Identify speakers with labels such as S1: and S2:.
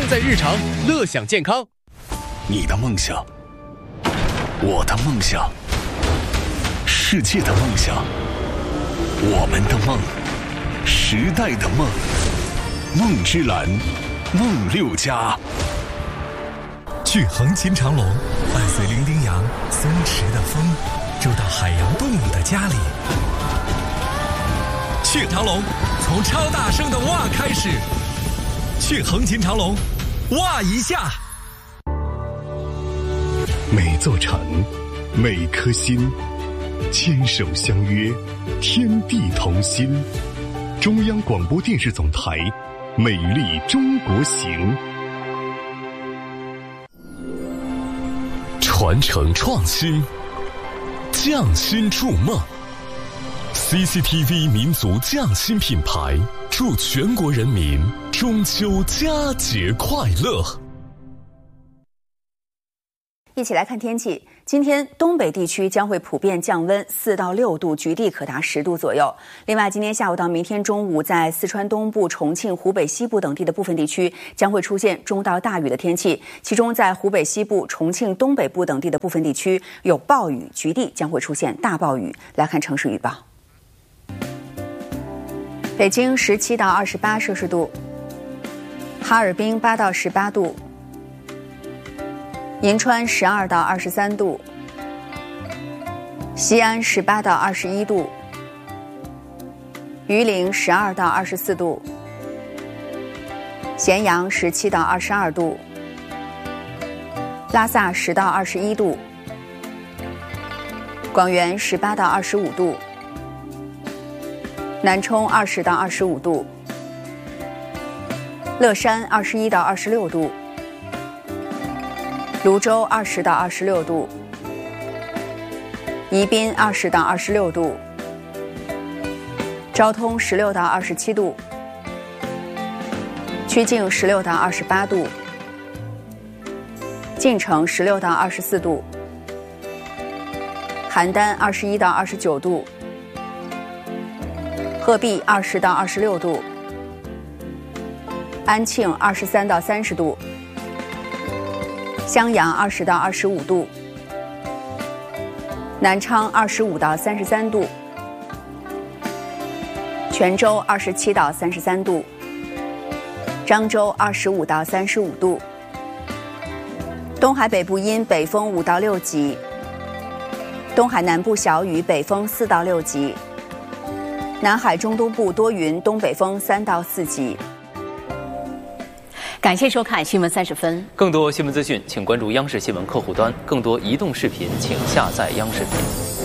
S1: 在日常，乐享健康。
S2: 你的梦想，我的梦想，世界的梦想，我们的梦，时代的梦。梦之蓝，梦六家。
S3: 去横琴长隆，伴随伶仃洋松弛的风，住到海洋动物的家里。去长隆，从超大声的哇开始。去横琴长隆，哇一下。
S4: 每座城，每颗心，牵手相约，天地同心。中央广播电视总台，美丽中国行。
S5: 传承创新，匠心筑梦。CCTV 民族匠心品牌，祝全国人民中秋佳节快乐。
S6: 一起来看天气。今天东北地区将会普遍降温4到6度，局地可达10度左右。另外，今天下午到明天中午，在四川东部、重庆、湖北西部等地的部分地区将会出现中到大雨的天气，其中在湖北西部、重庆东北部等地的部分地区有暴雨，局地将会出现大暴雨。来看城市预报。北京17到28摄氏度，哈尔滨8到18度，银川12到23度，西安18到21度，榆林12到24度，咸阳17到22度，拉萨10到21度，广元18到25度，南充20到25度，乐山21到26度，泸州20到26度，宜宾20到26度，昭通16到27度，曲靖16到28度，晋城16到24度，邯郸21到29度，鹤壁20到26度，安庆23到30度，襄阳20到25度，南昌25到33度，泉州27到33度，漳州25到35度。东海北部阴，北风5到6级，东海南部小雨，北风4到6级，南海中东部多云，东北风3到4级。
S7: 感谢收看新闻30分。
S8: 更多新闻资讯，请关注央视新闻客户端；更多移动视频，请下载央视频。